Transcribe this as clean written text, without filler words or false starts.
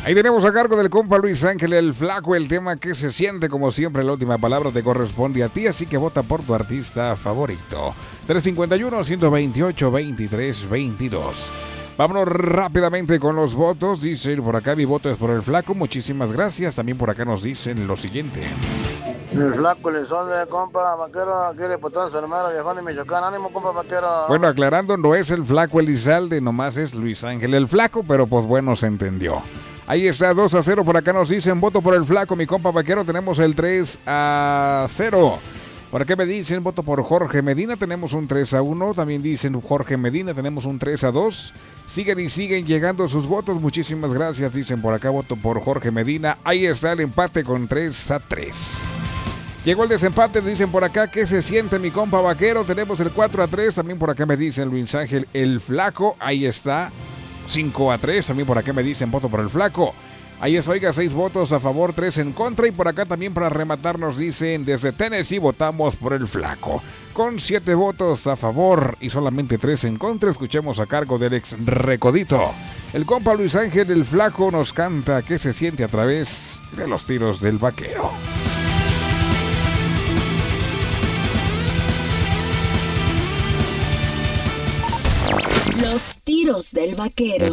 Ahí tenemos a cargo del compa Luis Ángel, el flaco, el tema que se siente. Como siempre, la última palabra te corresponde a ti, así que vota por tu artista favorito. 351-128-23-22. Vámonos rápidamente con los votos. Dicen por acá, mi voto es por el flaco. Muchísimas gracias. También por acá nos dicen lo siguiente. El flaco Elizonde, compa vaquero, quiere botar a su hermano viejón de Michoacán. Ánimo, compa vaquero. Bueno, aclarando, no es el flaco Elizalde, nomás es Luis Ángel el flaco, pero pues bueno, se entendió. Ahí está, 2-0, por acá nos dicen, voto por el flaco, mi compa vaquero, tenemos el 3-0. Por acá me dicen, voto por Jorge Medina, tenemos un 3-1. También dicen Jorge Medina, tenemos un 3-2. Siguen y siguen llegando sus votos, muchísimas gracias, dicen por acá, voto por Jorge Medina. Ahí está el empate con 3-3. Llegó el desempate, dicen por acá, ¿qué se siente mi compa vaquero? Tenemos el 4-3, también por acá me dicen Luis Ángel el flaco, ahí está. 5-3, también por acá me dicen voto por el flaco. Ahí es, oiga, 6 votos a favor, 3 en contra. Y por acá también para rematar nos dicen desde Tennessee votamos por el flaco. Con 7 votos a favor y solamente 3 en contra, escuchemos a cargo del ex Recodito. El compa Luis Ángel el flaco nos canta ¿qué se siente? A través de los tiros del vaquero. Los tiros del vaquero.